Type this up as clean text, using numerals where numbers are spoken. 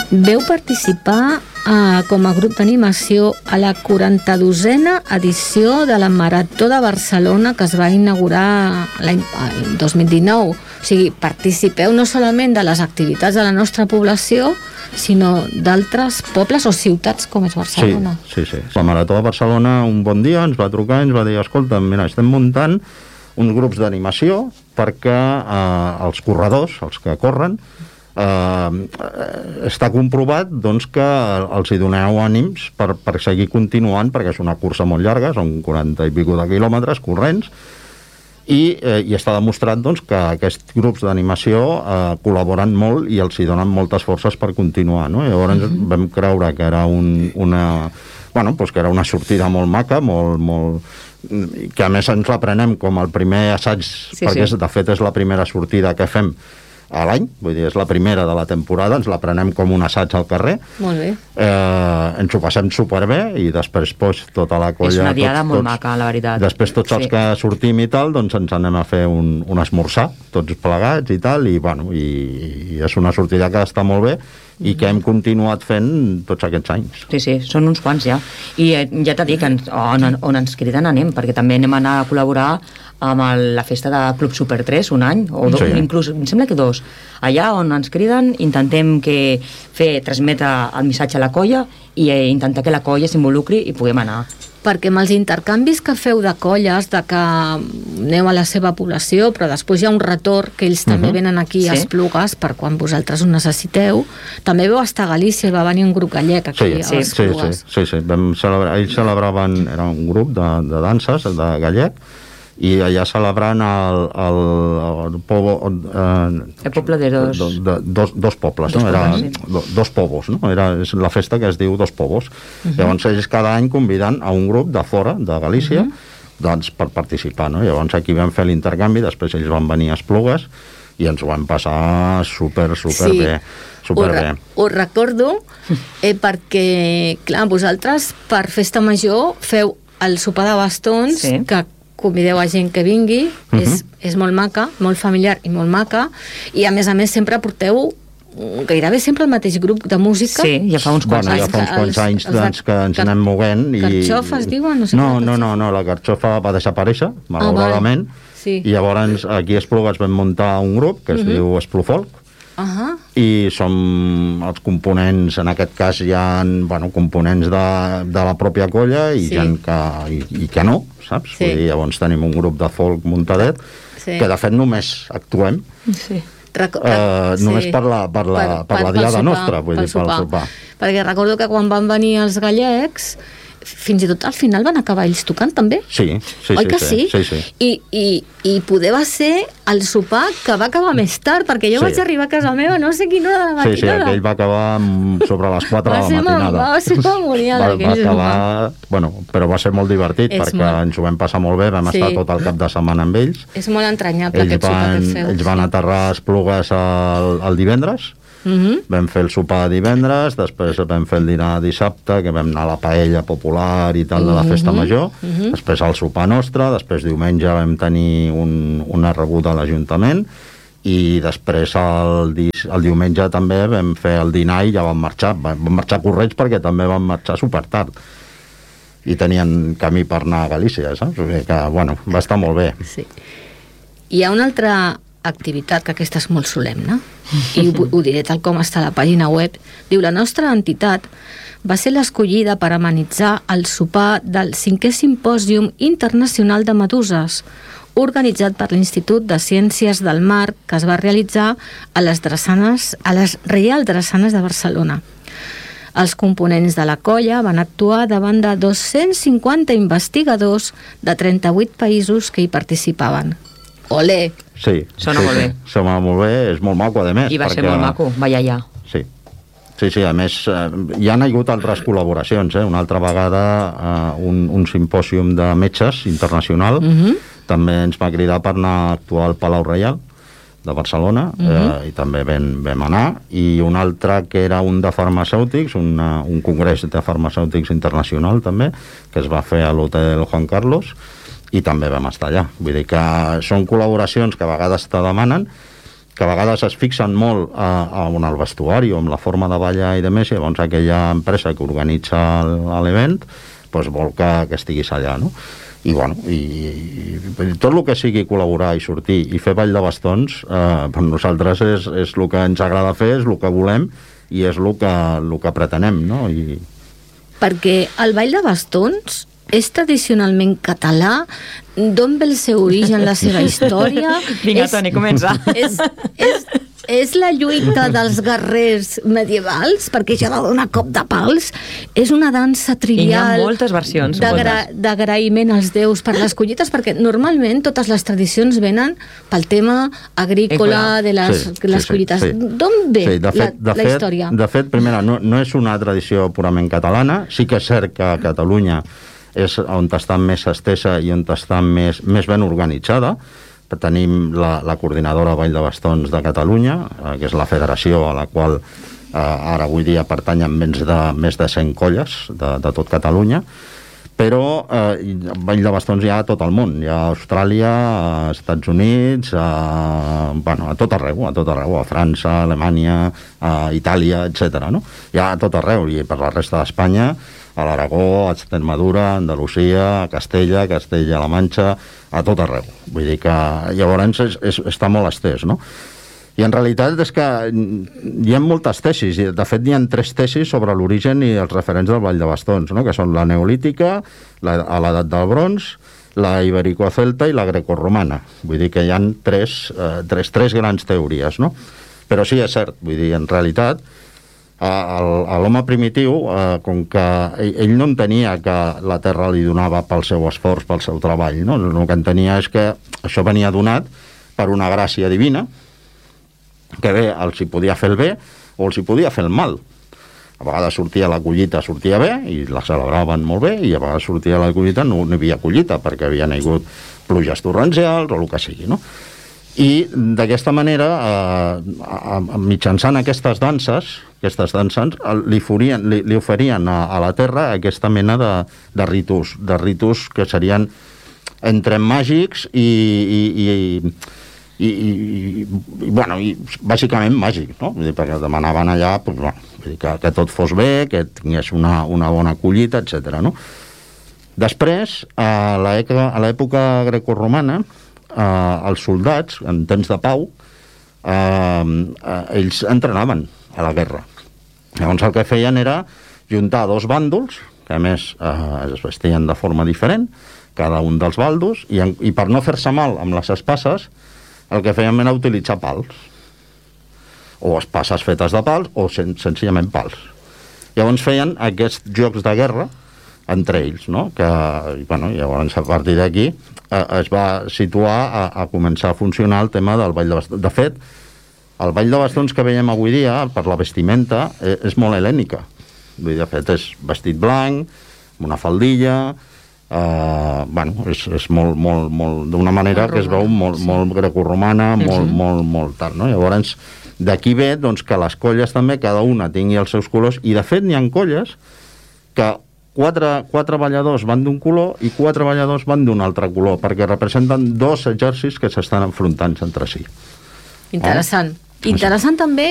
Veu participar com a grup d'animació a la 42a edició de la Marató de Barcelona, que es va inaugurar l'any 2019. O sigui, participeu no solament de les activitats de la nostra població, sinó d'altres pobles o ciutats com és Barcelona. Sí. La Marató de Barcelona un bon dia ens va trucar i ens va dir: escolta, mira, estem muntant uns grups d'animació perquè els corredors, els que corren, està comprovat doncs, que els hi doneu ànims per seguir continuant, perquè és una cursa molt llarga, són 40 i pico de quilòmetres corrents, i està demostrat doncs, que aquests grups d'animació col·laboren molt i els hi donen moltes forces per continuar, no? I llavors vam creure que era que era una sortida molt maca, molt que a més ens la prenem com el primer assaig, perquè de fet és la primera sortida que fem a l'any, vull dir, és la primera de la temporada, ens la prenem com un assaig al carrer. Molt bé. Ens ho passem superbé i després tota la colla... És una diada molt maca, la veritat. Després tots els que sortim i tal, doncs ens anem a fer un esmorzar, tots plegats i tal, i és una sortida que està molt bé i que hem continuat fent tots aquests anys. Sí, són uns quants ja. I ja t'he dit que on ens criden anem, perquè també anem a anar a col·laborar amb la festa de Club Super 3 un any, o inclús, em sembla que 2. Allà on ens criden intentem transmetre el missatge a la colla i intentar que la colla s'involucri i puguem anar. Perquè amb els intercanvis que feu de colles, de que aneu a la seva població, però després hi ha un retorn, que ells també venen aquí a Esplugues per quan vosaltres ho necessiteu. També veu estar a Galícia, va venir un grup gallec aquí a Esplugues. Sí. Ells celebraven, era un grup de danses, de gallec, i allà celebrant el poble de dos pobles, no? Era dos povos, no? És la festa que es diu Dos Povos. Llavors ells cada any conviden a un grup de fora, de Galícia, doncs per participar, no? Llavors aquí vam fer l'intercanvi, després ells van venir a Esplugues i ens ho vam passar superbé. Ho recordo perquè, clar, vosaltres per festa major feu el sopar de bastons, que convideu a gent que vingui, és molt maca, molt familiar i molt maca, i a més sempre porteu gairebé sempre el mateix grup de música. Sí, ja fa uns quants anys. Ja fa uns quants anys doncs, que ens anem movent. Carxofa es diuen? No, la Carxofa va desaparèixer, malauradament, i llavors aquí a Esplugues vam muntar un grup que es diu Esplufolk, i som els components, en aquest cas hi ha components de la pròpia colla i gent que no, saps? Vull dir, llavors tenim un grup de folk muntadet que de fet només actuem només per la diada nostra, vull dir, pel sopar. Perquè recordo que quan van venir els gallecs fins i tot al final van acabar ells tocant també? Sí. Oi que sí? I poder va ser el sopar que va acabar més tard, perquè jo vaig arribar a casa meva no sé quina hora de la matinada. Sí, aquell va acabar sobre les 4 de la matinada. Va ser memorial aquell sopar. Però va ser molt divertit perquè ens ho vam passar molt bé, vam estar tot el cap de setmana amb ells. És molt entranyable aquest sopar que feu. Ells van aterrar a Esplugues el divendres, vam fer el sopar divendres, després vam fer el dinar dissabte, que vam anar a la paella popular i tal de la festa major, després el sopar nostre, després diumenge vam tenir una rebuda a l'Ajuntament i després el diumenge també vam fer el dinar i ja vam marxar corrents perquè també vam marxar supertard i tenien camí per anar a Galícia, saps? O sigui que, va estar molt bé. Sí. Hi ha una altra activitat, que aquesta és molt solemne, i ho diré tal com està a la pàgina web. Diu: la nostra entitat va ser l'escollida per amenitzar el sopar del 5è Simpòsium Internacional de Meduses, organitzat per l'Institut de Ciències del Mar, que es va realitzar a les Reial Drassanes de Barcelona. Els components de la colla van actuar davant de 250 investigadors de 38 països que hi participaven. Olé! Sí. Sona molt bé. Sona molt bé, és molt maco, a més. I va ser molt maco, vaja ja. Sí, a més, hi han hagut altres col·laboracions, una altra vegada un simpòsium de metges internacional, també ens va cridar per anar a actuar al Palau Reial de Barcelona, i també vam anar, i un altre que era un de farmacèutics, un congrés de farmacèutics internacional també, que es va fer a l'Hotel Juan Carlos, i també vam estar allà. Vull dir que són col·laboracions que a vegades te demanen, que a vegades es fixen molt en el vestuari o en la forma de ballar i de més, i llavors aquella empresa que organitza l'event doncs vol que estiguis allà, no? I bueno, i tot el que sigui col·laborar i sortir i fer ball de bastons, per nosaltres és el que ens agrada fer, és el que volem i és el que pretenem, no? Perquè el ball de bastons és tradicionalment català? D'on ve el seu origen, la seva història? Vinga, Toni, comença. És la lluita dels guerrers medievals, perquè ja va donar cop de pals? És una dansa trivial... Hi ha moltes versions. D'agraïment als déus per les collites, perquè normalment totes les tradicions venen pel tema agrícola de les collites. D'on ve la història? De fet, primera, no és una tradició purament catalana. Sí que és cert que a Catalunya és on està més estesa i on està més ben organitzada. Tenim la coordinadora Ball de Bastons de Catalunya, que és la federació a la qual ara avui dia pertanyen més de 100 colles de tot Catalunya, però Ball de Bastons hi ha a tot el món, hi ha a Austràlia, a Estats Units, a tot arreu, a França, a Alemanya, a Itàlia, etc. No? Hi ha a tot arreu, i per la resta d'Espanya, a l'Aragó, a Extremadura, a Andalusia, a Castella-La Manxa, a tot arreu. Vull dir que llavors està molt estès, no? I en realitat és que hi ha moltes tesis, i de fet hi ha 3 tesis sobre l'origen i els referents del ball de bastons, no? Que són la neolítica, a l'edat del bronze, la iberico-celta i la grecorromana. Vull dir que hi ha tres grans teories, no? Però sí, és cert, vull dir, en realitat a l'home primitiu, com que ell no entenia que la terra li donava pel seu esforç, pel seu treball, no? El que entenia és que això venia donat per una gràcia divina, que bé els hi podia fer el bé o els hi podia fer el mal. A vegades sortia la collita, sortia bé i la celebraven molt bé, i a vegades sortia la collita, no hi havia collita perquè havien hagut pluges torrencials o el que sigui, no? I d'aquesta manera, mitjançant aquestes danses li oferien a la terra aquesta mena de ritus que serien entre màgics i bàsicament màgic, no? Vull dir, perquè demanaven allà que tot fos bé, que tingués una bona collita, etc. No? Després, a l'època grecorromana, els soldats, en temps de pau, ells entrenaven a la guerra. Llavors el que feien era juntar 2 bàndols, que a més es vestien de forma diferent, cada un dels bàndols, i per no fer-se mal amb les espases, el que feien era utilitzar pals, o espases fetes de pals, o senzillament pals. Llavors feien aquests jocs de guerra entre ells, no? Llavors a partir d'aquí es va situar a començar a funcionar el tema del ball de bastons. De fet, el ball de bastons que veiem avui dia, per la vestimenta, és molt helènica. De fet, és vestit blanc, amb una faldilla, és molt d'una manera que es veu molt grecorromana, molt tal, no? Llavors, d'aquí ve que les colles també, cada una tingui els seus colors, i de fet n'hi ha colles que 4 balladors van d'un color i 4 balladors van d'un altre color, perquè representen 2 exèrcits que s'estan enfrontant entre si. Interessant. Interessant també